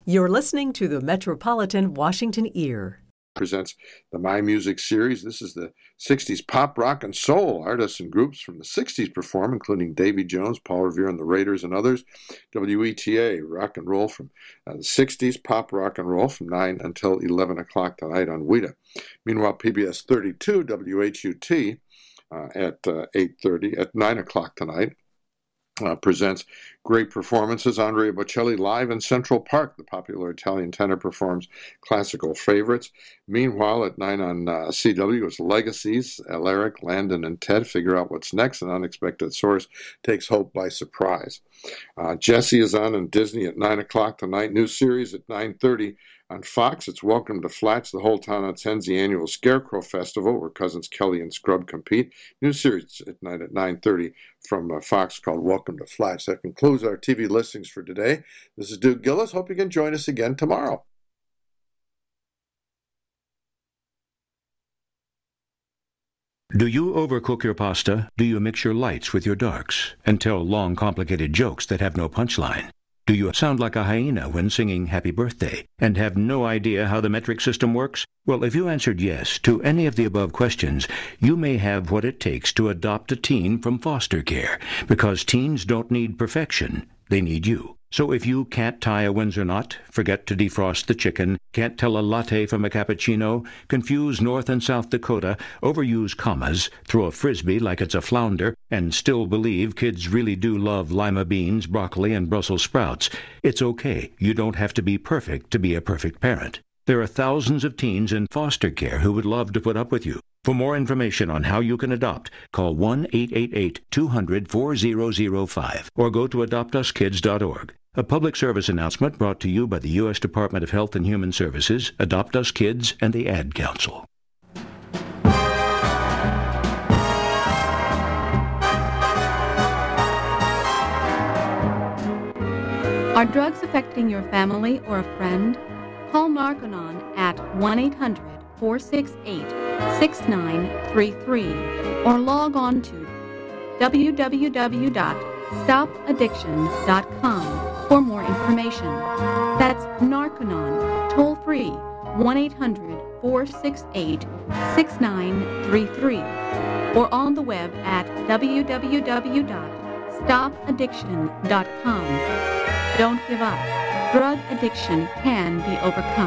You're listening to the Metropolitan Washington Ear. Presents the My Music series. This is the 60s pop, rock, and soul. Artists and groups from the 60s perform, including Davy Jones, Paul Revere and the Raiders, and others. WETA, rock and roll from the 60s, pop, rock, and roll from 9 until 11 o'clock tonight on WETA. Meanwhile, PBS 32, WHUT, at 8:30, at 9 o'clock tonight, presents great performances. Andrea Bocelli live in Central Park. The popular Italian tenor performs classical favorites. Meanwhile, at 9 on CW, it's Legacies. Alaric, Landon, and Ted figure out what's next. An unexpected source takes hope by surprise. Jessie is on Disney at 9 o'clock tonight. New series at 9:30 on Fox. It's Welcome to Flatch. The whole town attends the annual Scarecrow Festival, where cousins Kelly and Scrub compete. New series at night at 9:30 from Fox called Welcome to Flatch. That concludes our TV listings for today. This is Duke Gillis. Hope you can join us again tomorrow. Do you overcook your pasta? Do you mix your lights with your darks and tell long, complicated jokes that have no punchline? Do you sound like a hyena when singing Happy Birthday and have no idea how the metric system works? Well, if you answered yes to any of the above questions, you may have what it takes to adopt a teen from foster care, because teens don't need perfection, they need you. So if you can't tie a Windsor knot, forget to defrost the chicken, can't tell a latte from a cappuccino, confuse North and South Dakota, overuse commas, throw a frisbee like it's a flounder, and still believe kids really do love lima beans, broccoli, and Brussels sprouts, it's okay. You don't have to be perfect to be a perfect parent. There are thousands of teens in foster care who would love to put up with you. For more information on how you can adopt, call 1-888-200-4005 or go to adoptuskids.org. A public service announcement brought to you by the U.S. Department of Health and Human Services, Adopt Us Kids, and the Ad Council. Are drugs affecting your family or a friend? Call Narconon at 1-800-468-6933 or log on to www.stopaddiction.com for more information. That's Narconon, toll free, 1-800-468-6933, or on the web at www.stopaddiction.com. Don't give up. Drug addiction can be overcome.